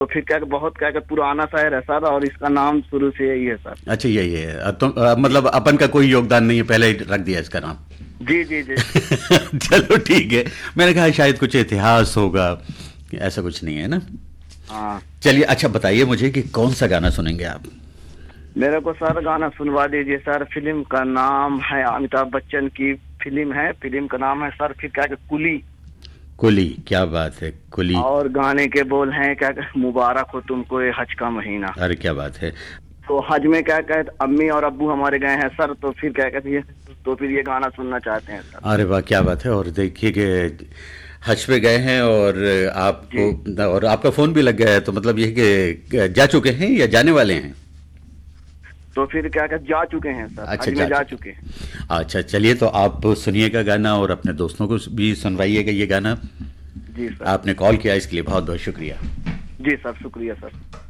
तो फिर क्या बहुत क्या पुराना शायर है सर, और इसका नाम शुरू से यही है सर। अच्छा यही है। तो मतलब अपन का कोई योगदान नहीं है, पहले ही रख दिया इसका नाम। जी जी जी। चलो ठीक है, मैंने कहा शायद कुछ इतिहास होगा, ऐसा कुछ नहीं है ना। हाँ। चलिए अच्छा बताइए मुझे कि कौन सा गाना सुनेंगे आप। मेरे को सर गाना सुनवा दीजिए सर। फिल्म का नाम है, अमिताभ बच्चन की फिल्म है, फिल्म का नाम है सर फिर क्या कुली। कुली, क्या बात है, कुली। और गाने के बोल हैं क्या मुबारक हो तुमको ये हज का महीना। अरे क्या बात है। तो हज में क्या कहते, अम्मी और अब्बू हमारे गए हैं सर, तो फिर क्या कहते हैं, तो फिर ये गाना सुनना चाहते हैं सर। अरे वाह क्या बात है। और देखिए कि हज पे गए हैं और जी। आपको और आपका फोन भी लग गया है, तो मतलब ये कि जा चुके हैं या जाने वाले हैं। तो फिर क्या कहते जा चुके हैं सर, अच्छा हज में जा चुके। चुके हैं। अच्छा चलिए, तो आप सुनिएगा गाना और अपने दोस्तों को भी सुनवाइएगा ये गाना। जी सर। आपने कॉल किया इसके लिए बहुत बहुत शुक्रिया। जी सर, शुक्रिया सर।